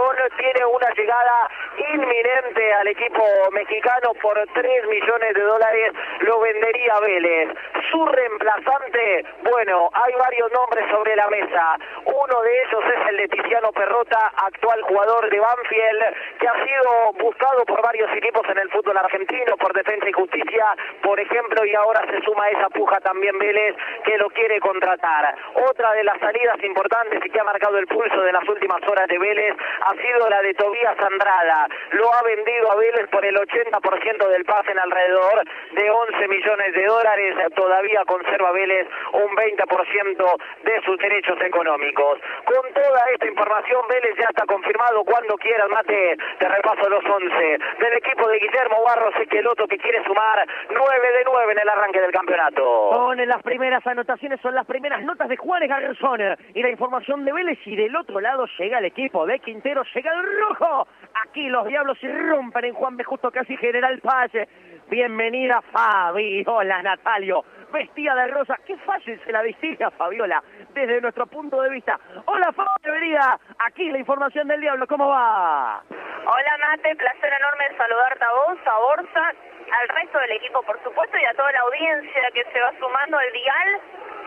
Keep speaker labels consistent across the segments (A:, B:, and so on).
A: Colón tiene una llegada inminente al equipo mexicano por $3 millones, lo vendería Vélez. Su reemplazante, bueno, hay varios nombres sobre la mesa. Uno de ellos es el de Tiziano Perrota, actual jugador de Banfield, que ha sido buscado por varios equipos en el fútbol argentino, por Defensa y Justicia, por ejemplo, y ahora se suma a esa puja también Vélez, que lo quiere contratar. Otra de las salidas importantes y que ha marcado el pulso de las últimas horas de Vélez ha sido la de Tobías Andrada. Lo ha vendido a Vélez por el 80% del pase, en alrededor de $11 millones. Todavía conserva Vélez un 20% de sus derechos económicos. Con toda esta información, Vélez ya está confirmado. Cuando quieras, Mate, te repaso los 11 del equipo de Guillermo Barros Esqueloto, que quiere sumar 9 de 9 en el arranque del campeonato.
B: Son las primeras anotaciones, son las primeras notas de Juárez Garzón y la información de Vélez, y del otro lado llega el equipo de Quintero, llega el rojo. Aquí los diablos irrumpen en Juan B. Justo, casi General Paz. Bienvenida Fabiola Natalio, vestida de rosa. Qué fácil se la vestía Fabiola desde nuestro punto de vista. Hola Fabiola, bienvenida. Aquí la información del diablo, ¿cómo va?
C: Hola Mate, placer enorme saludarte a vos, a Borsa, al resto del equipo por supuesto, y a toda la audiencia que se va sumando al dial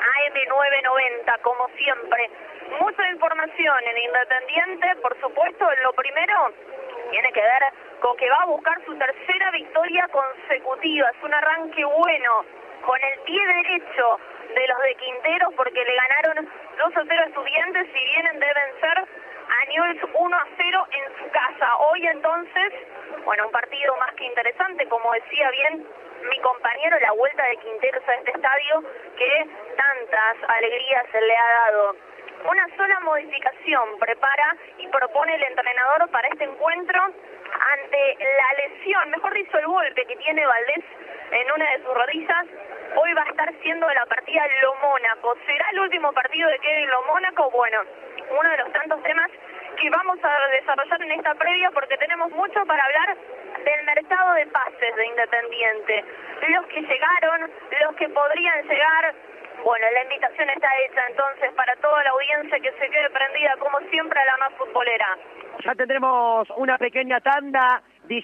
C: AM990, como siempre. Mucha información en Independiente, por supuesto. Lo primero tiene que ver con que va a buscar su tercera victoria consecutiva. Es un arranque bueno, con el pie derecho de los de Quinteros, porque le ganaron 2-0 a Estudiantes y vienen de vencer a Newell's 1-0 en su casa. Hoy entonces, bueno, un partido más que interesante, como decía bien mi compañero, la vuelta de Quinteros a este estadio que tantas alegrías le ha dado. Una sola modificación prepara y propone el entrenador para este encuentro ante la lesión, mejor dicho, el golpe que tiene Valdés en una de sus rodillas. Hoy va a estar siendo de la partida Lo Mónaco. ¿Será el último partido de Kevin Lo Mónaco? Bueno, uno de los tantos temas que vamos a desarrollar en esta previa, porque tenemos mucho para hablar del mercado de pases de Independiente. Los que llegaron, los que podrían llegar. Bueno, la invitación está hecha entonces para toda la audiencia que se quede prendida, como siempre, a la más futbolera.
B: Ya tendremos una pequeña tanda,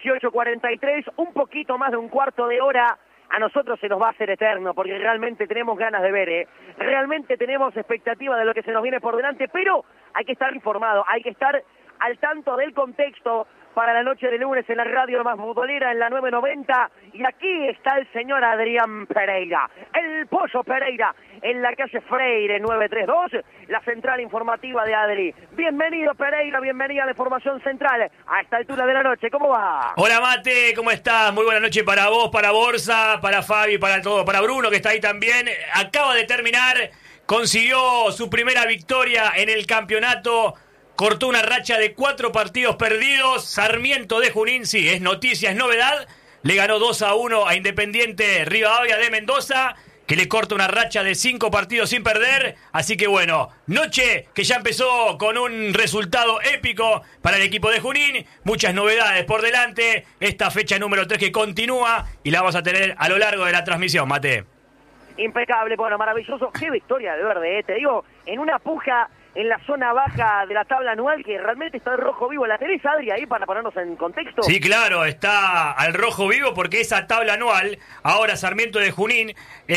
B: 18:43, un poquito más de un cuarto de hora. A nosotros se nos va a hacer eterno, porque realmente tenemos ganas de ver, realmente tenemos expectativa de lo que se nos viene por delante, pero hay que estar informado, hay que estar al tanto del contexto para la noche de lunes en la radio más futbolera, en la 990, y aquí está el señor Adrián Pereira, el Pollo Pereira, en la calle Freire 932, la central informativa de Adri. Bienvenido Pereira, bienvenida a la información central a esta altura de la noche, ¿cómo va?
D: Hola Mate, ¿cómo estás? Muy buena noche para vos, para Borsa, para Fabi, para todo, para Bruno que está ahí también. Acaba de terminar, consiguió su primera victoria en el campeonato. Cortó una racha de 4 partidos perdidos. Sarmiento de Junín, sí, es noticia, es novedad. Le ganó 2-1 a Independiente Rivadavia de Mendoza, que le corta una racha de 5 partidos sin perder. Así que bueno, noche que ya empezó con un resultado épico para el equipo de Junín. Muchas novedades por delante. Esta fecha número 3 que continúa y la vamos a tener a lo largo de la transmisión, Mate.
B: Impecable, bueno, maravilloso. Qué victoria de Verde, te digo, en una puja en la zona baja de la tabla anual, que realmente está el rojo vivo. ¿La tenés, Adri, ahí para ponernos en contexto?
D: Sí, claro, está al rojo vivo, porque esa tabla anual, ahora Sarmiento de Junín,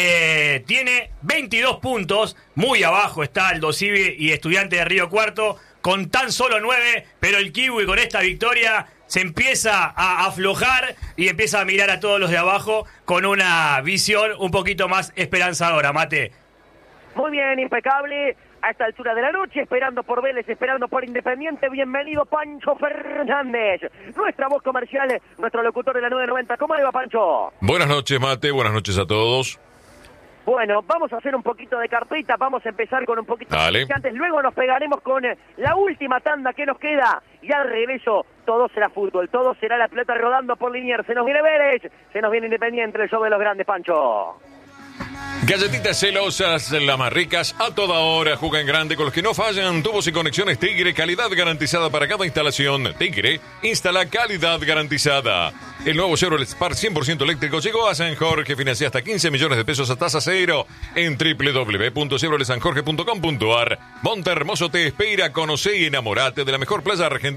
D: tiene 22 puntos, muy abajo está Aldo Civi y Estudiante de Río Cuarto, con tan solo 9, pero el Kiwi con esta victoria se empieza a aflojar y empieza a mirar a todos los de abajo con una visión un poquito más esperanzadora, Mate.
B: Muy bien, impecable. A esta altura de la noche, esperando por Vélez, esperando por Independiente. Bienvenido Pancho Fernández, nuestra voz comercial, nuestro locutor de la 990. ¿Cómo le va, Pancho?
E: Buenas noches, Mate, buenas noches a todos.
B: Bueno, vamos a hacer un poquito de carpeta, vamos a empezar con un poquito
E: Dale.
B: de antes, luego nos pegaremos con la última tanda que nos queda, y al regreso todo será fútbol, todo será la pelota rodando por Liniers. Se nos viene Vélez, se nos viene Independiente, el show de los grandes, Pancho.
E: Galletitas celosas, las más ricas, a toda hora, juega en grande con los que no fallan. Tubos y conexiones Tigre, calidad garantizada para cada instalación. Tigre, instala calidad garantizada. El nuevo Chevrolet Spark 100% eléctrico llegó a San Jorge. Financia hasta 15 millones de pesos a tasa cero en www.chevroletsanjorge.com.ar. Monte Hermoso te espera, conoce y enamorate de la mejor playa argentina.